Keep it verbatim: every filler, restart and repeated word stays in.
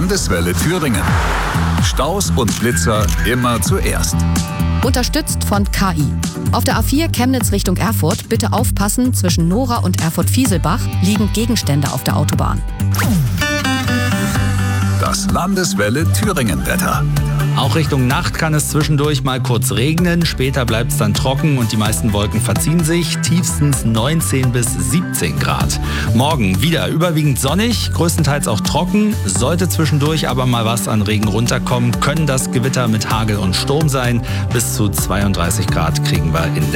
Landeswelle Thüringen. Staus und Blitzer immer zuerst. Unterstützt von K I. Auf der A vier Chemnitz Richtung Erfurt bitte aufpassen, zwischen Nora und Erfurt-Fieselbach liegen Gegenstände auf der Autobahn. Das Landeswelle Thüringen-Wetter. Auch Richtung Nacht kann es zwischendurch mal kurz regnen, später bleibt es dann trocken und die meisten Wolken verziehen sich, tiefstens neunzehn bis siebzehn Grad. Morgen wieder überwiegend sonnig, größtenteils auch trocken, sollte zwischendurch aber mal was an Regen runterkommen, können das Gewitter mit Hagel und Sturm sein. Bis zu zweiunddreißig Grad kriegen wir in der